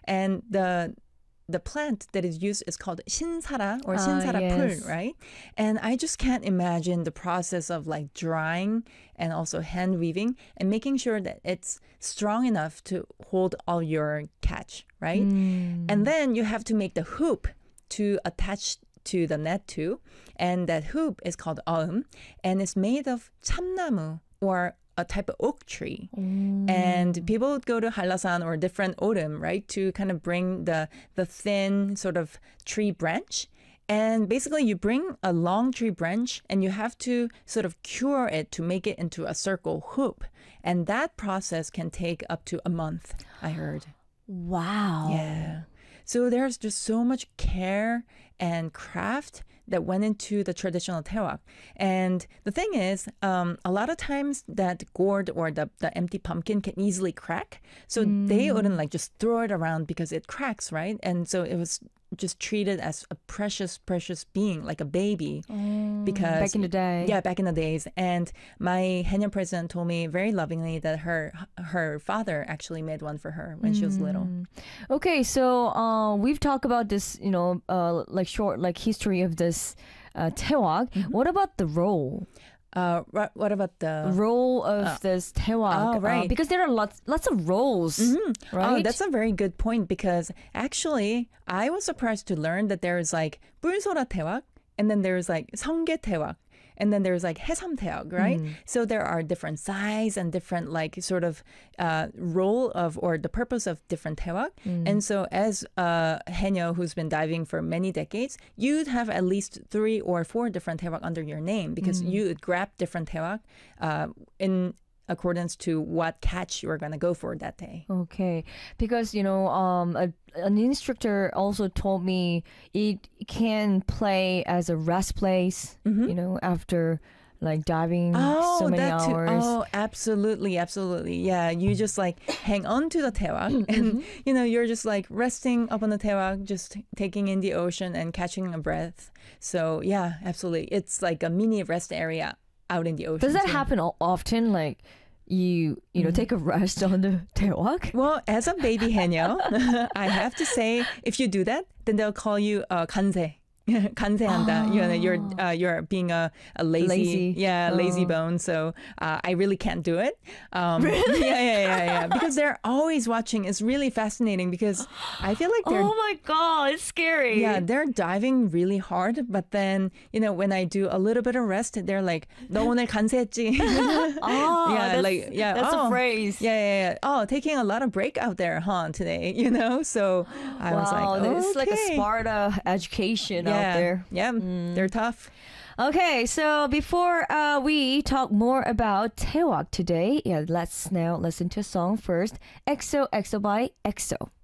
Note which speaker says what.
Speaker 1: And the plant that is used is called 신사라 or 신사라
Speaker 2: yes.
Speaker 1: 풀, right? And I just can't imagine the process of like drying and also hand weaving and making sure that it's strong enough to hold all your catch, right? And then you have to make the hoop to attach to the net too. And that hoop is called aum, and it's made of 참나무 or a type of oak tree. And people would go to Hallasan or different odum, right, to kind of bring the thin sort of tree branch. And basically you bring a long tree branch and you have to sort of cure it to make it into a circle hoop. And that process can take up to a month, I heard.
Speaker 2: Wow.
Speaker 1: Yeah. So there's just so much care and craft that went into the traditional tewak. And the thing is, a lot of times that gourd or the empty pumpkin can easily crack. So they wouldn't like just throw it around because it cracks, right? And so it was just treated as a precious, precious being, like a baby. Because
Speaker 2: back in the day.
Speaker 1: Yeah, back in the days. And my Haenyeo president told me very lovingly that her father actually made one for her when she was little.
Speaker 2: Okay, so we've talked about this, like short, like history of this tewak. What about the role?
Speaker 1: What about the
Speaker 2: Role of this tewak?
Speaker 1: Oh, right.
Speaker 2: Because there are lots of roles, right?
Speaker 1: Oh, that's a very good point because actually I was surprised to learn that there is like 뿔소라 태왁 and then there's like 성게 태왁 and then there's like 해삼 태왁, right? So there are different size and different like sort of role of or the purpose of different 태왁. And so as Haenyeo, who's been diving for many decades, you'd have at least 3 or 4 different 태왁 under your name because you would grab different 태왁 in accordance to what catch you are going to go for that day.
Speaker 2: Okay, because an instructor also told me it can play as a rest place. After like diving so many
Speaker 1: that too.
Speaker 2: hours.
Speaker 1: Oh, absolutely, absolutely. Yeah, you just like hang on to the 태왁 and you're just like resting up on the 태왁, just taking in the ocean and catching a breath. So yeah, absolutely. It's like a mini rest area out in the ocean.
Speaker 2: Does that
Speaker 1: too.
Speaker 2: happen often? Like you take a rest on the 태왁?
Speaker 1: Well, as a baby Haenyeo, I have to say, if you do that, then they'll call you 간세. 간세한다. You're being a lazy. Lazy bone. So I really can't do it.
Speaker 2: Really?
Speaker 1: Yeah. Because they're always watching. It's really fascinating because I feel like they're.
Speaker 2: Oh my god, it's scary.
Speaker 1: Yeah, they're diving really hard, but then when I do a little bit of rest, they're like, "너 오늘 간세했지?"
Speaker 2: That's a phrase.
Speaker 1: Yeah. Oh, taking a lot of break out there, huh? Today, So I was like, okay.
Speaker 2: It's like a Sparta education out there.
Speaker 1: Yeah, they're tough.
Speaker 2: Okay, so before we talk more about 태왁 today, let's now listen to a song first. EXO by EXO.